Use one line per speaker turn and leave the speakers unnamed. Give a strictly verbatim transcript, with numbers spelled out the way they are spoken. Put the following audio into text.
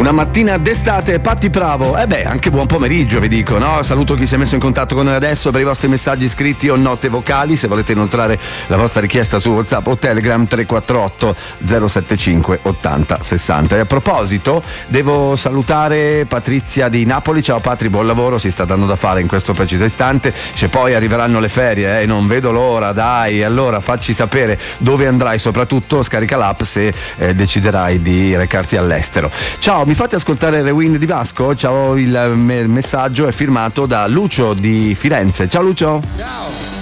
Una mattina d'estate, Patti Bravo. E eh beh, anche buon pomeriggio vi dico, no? Saluto chi si è messo in contatto con noi adesso per i vostri messaggi scritti o note vocali. Se volete inoltrare la vostra richiesta su WhatsApp o Telegram, tre quattro otto zero sette cinque ottanta sessanta. E a proposito, devo salutare Patrizia di Napoli. Ciao Patri, buon lavoro, si sta dando da fare in questo preciso istante. C'è poi arriveranno le ferie e eh, non vedo l'ora, dai. Allora facci sapere dove andrai, soprattutto scarica l'app se eh, deciderai di recarti all'estero. Ciao, mi fate ascoltare Rewind di Vasco? Ciao, il me- messaggio è firmato da Lucio di Firenze. Ciao Lucio.
Ciao.